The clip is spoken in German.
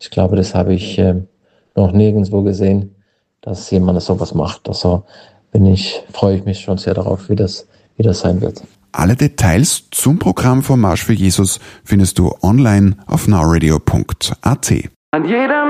Ich glaube, das habe ich noch nirgendwo gesehen, dass jemand sowas macht. Also freue ich mich schon sehr darauf, wie das sein wird. Alle Details zum Programm vom Marsch für Jesus findest du online auf nowradio.at. An jedem